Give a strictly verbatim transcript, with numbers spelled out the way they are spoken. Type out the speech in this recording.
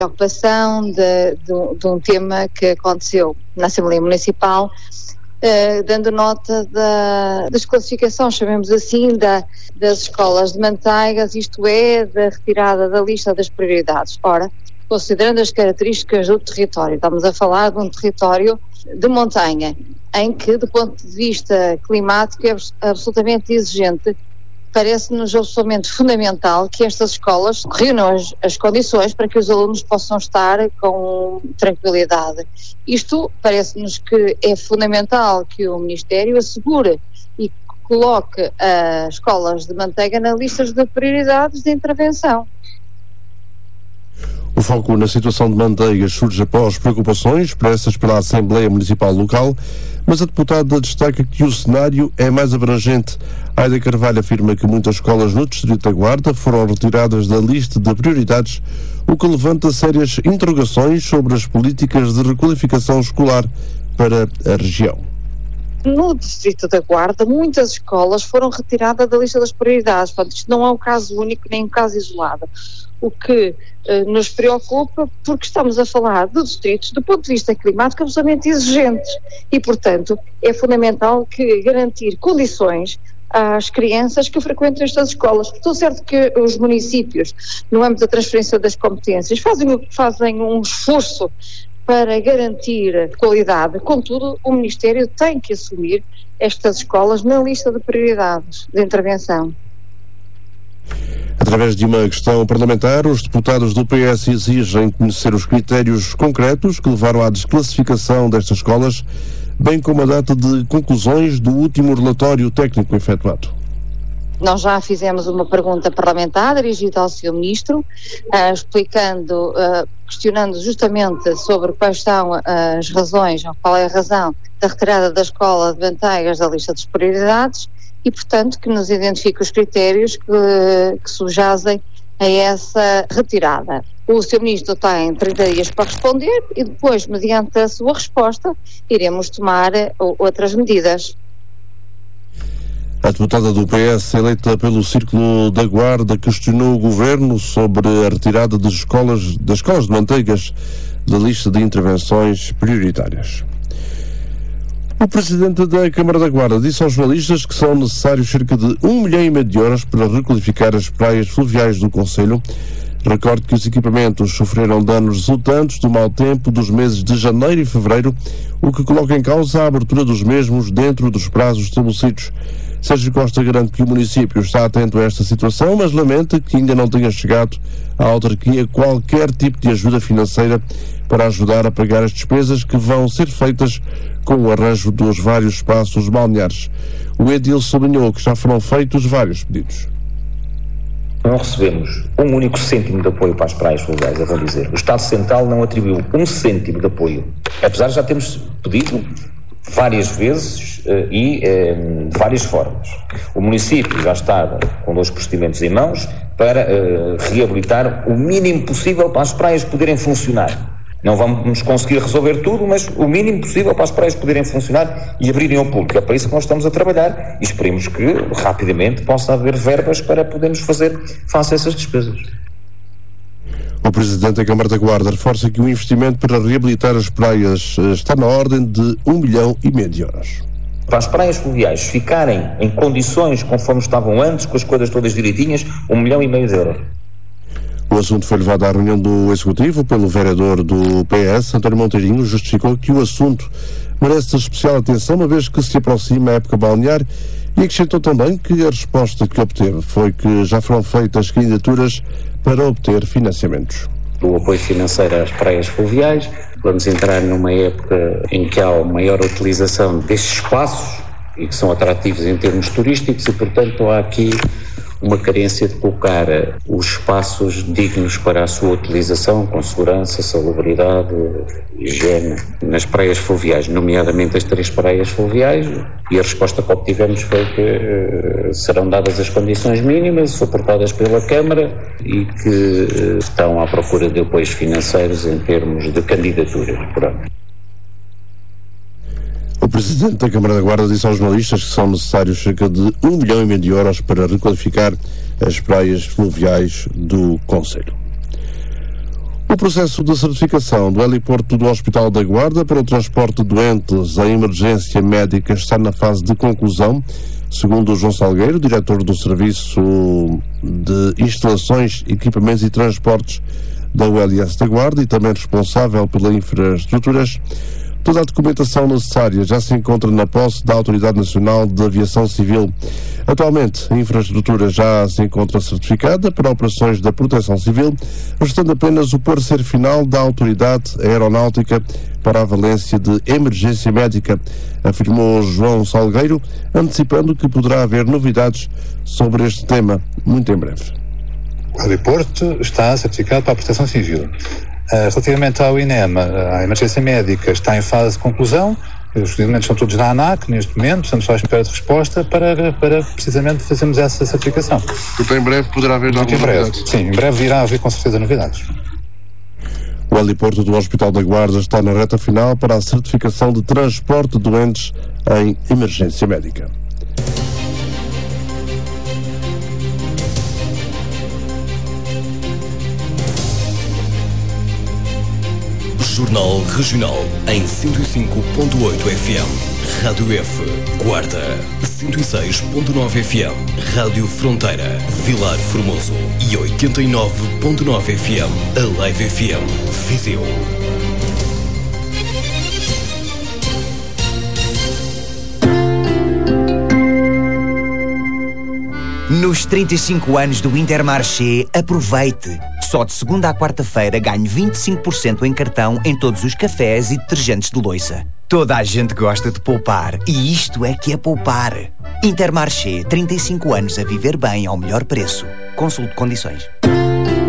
preocupação de, de, de um tema que aconteceu na Assembleia Municipal, uh, dando nota da desclassificação, chamemos assim, da, das escolas de Manteigas, isto é, da retirada da lista das prioridades. Ora, considerando as características do território, estamos a falar de um território de montanha, em que, do ponto de vista climático, é absolutamente exigente. Parece-nos absolutamente fundamental que estas escolas reúnam as, as condições para que os alunos possam estar com tranquilidade. Isto parece-nos que é fundamental que o Ministério assegure e coloque as escolas de Manteiga na lista de prioridades de intervenção. O foco na situação de Manteigas surge após preocupações expressas pela Assembleia Municipal local, mas a deputada destaca que o cenário é mais abrangente. Aida Carvalho afirma que muitas escolas no Distrito da Guarda foram retiradas da lista de prioridades, o que levanta sérias interrogações sobre as políticas de requalificação escolar para a região. No Distrito da Guarda, muitas escolas foram retiradas da lista das prioridades. Portanto, isto não é um caso único nem um caso isolado. O que eh, nos preocupa, porque estamos a falar de distritos do ponto de vista climático absolutamente exigentes e, portanto, é fundamental que garantir condições às crianças que frequentam estas escolas. Estou certo que os municípios, no âmbito da transferência das competências, fazem, fazem um esforço para garantir qualidade. Contudo, o Ministério tem que assumir estas escolas na lista de prioridades de intervenção. Através de uma questão parlamentar, os deputados do P S exigem conhecer os critérios concretos que levaram à desclassificação destas escolas, bem como a data de conclusões do último relatório técnico efetuado. Nós já fizemos uma pergunta parlamentar dirigida ao senhor Ministro, uh, explicando, uh, questionando justamente sobre quais são as razões, ou qual é a razão da retirada da escola de Manteigas da lista de prioridades e, portanto, que nos identifique os critérios que, que subjazem a essa retirada. O senhor Ministro tem trinta dias para responder e depois, mediante a sua resposta, iremos tomar uh, outras medidas. A deputada do P S, eleita pelo Círculo da Guarda, questionou o Governo sobre a retirada das escolas, das escolas de Manteigas da lista de intervenções prioritárias. O Presidente da Câmara da Guarda disse aos jornalistas que são necessários cerca de um milhão e meio de euros para requalificar as praias fluviais do concelho. Recorde que os equipamentos sofreram danos resultantes do mau tempo dos meses de janeiro e fevereiro, o que coloca em causa a abertura dos mesmos dentro dos prazos estabelecidos. Sérgio Costa garante que o município está atento a esta situação, mas lamenta que ainda não tenha chegado à autarquia qualquer tipo de ajuda financeira para ajudar a pagar as despesas que vão ser feitas com o arranjo dos vários espaços balneares. O edil sublinhou que já foram feitos vários pedidos. Não recebemos um único cêntimo de apoio para as praias fluviais, é bom dizer. O Estado Central não atribuiu um cêntimo de apoio, apesar de já termos pedido várias vezes uh, e uh, de várias formas. O município já está com dois procedimentos em mãos para uh, reabilitar o mínimo possível para as praias poderem funcionar. Não vamos conseguir resolver tudo, mas o mínimo possível para as praias poderem funcionar e abrirem ao público. É para isso que nós estamos a trabalhar e esperemos que rapidamente possa haver verbas para podermos fazer face a essas despesas. O Presidente da Câmara da Guarda reforça que o investimento para reabilitar as praias está na ordem de um milhão e meio de euros. Para as praias fluviais ficarem em condições conforme estavam antes, com as coisas todas direitinhas, um milhão e meio de euros. O assunto foi levado à reunião do Executivo pelo vereador do P S, António Monteirinho, justificou que o assunto merece especial atenção, uma vez que se aproxima a época balnear, e acrescentou também que a resposta que obteve foi que já foram feitas candidaturas para obter financiamentos. O apoio financeiro às praias fluviais, vamos entrar numa época em que há maior utilização destes espaços e que são atrativos em termos turísticos e, portanto, há aqui uma carência de colocar os espaços dignos para a sua utilização, com segurança, salubridade, higiene, nas praias fluviais, nomeadamente as três praias fluviais, e a resposta que obtivemos foi que uh, serão dadas as condições mínimas, suportadas pela Câmara, e que uh, estão à procura de apoios financeiros em termos de candidaturas. Pronto. O Presidente da Câmara da Guarda disse aos jornalistas que são necessários cerca de um milhão e meio de euros para requalificar as praias fluviais do concelho. O processo de certificação do heliporto do Hospital da Guarda para o transporte de doentes em emergência médica está na fase de conclusão, segundo o João Salgueiro, diretor do Serviço de Instalações, Equipamentos e Transportes da U L S da Guarda e também responsável pelas infraestruturas. Toda a documentação necessária já se encontra na posse da Autoridade Nacional de Aviação Civil. Atualmente, a infraestrutura já se encontra certificada para operações da Proteção Civil, restando apenas o parecer final da Autoridade Aeronáutica para a valência de emergência médica, afirmou João Salgueiro, antecipando que poderá haver novidades sobre este tema muito em breve. O heliporto está certificado para a Proteção Civil. Uh, relativamente ao INEMA, a emergência médica está em fase de conclusão, os documentos são todos na ANAC neste momento, estamos só à espera de resposta para, para precisamente fazermos essa certificação. Então em breve poderá haver novidades? Sim, em breve irá haver com certeza novidades. O heliporto do Hospital da Guarda está na reta final para a certificação de transporte de doentes em emergência médica. Jornal Regional em cento e cinco ponto oito F M. Rádio F, Guarda. cento e seis ponto nove F M. Rádio Fronteira, Vilar Formoso. E oitenta e nove ponto nove F M. Alive F M, Viseu. Nos trinta e cinco anos do Intermarché, aproveite! Só de segunda à quarta-feira ganhe vinte e cinco por cento em cartão em todos os cafés e detergentes de louça. Toda a gente gosta de poupar e isto é que é poupar. Intermarché, trinta e cinco anos a viver bem ao melhor preço. Consulte condições.